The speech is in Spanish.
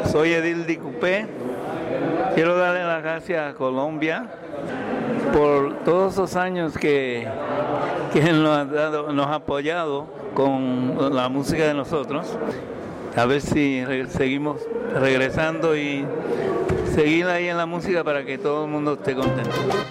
Soy Edil Di Cupé. Quiero darle las gracias a Colombia por todos esos años que nos ha apoyado con la música de nosotros. A ver si seguimos regresando y seguir ahí en la música para que todo el mundo esté contento.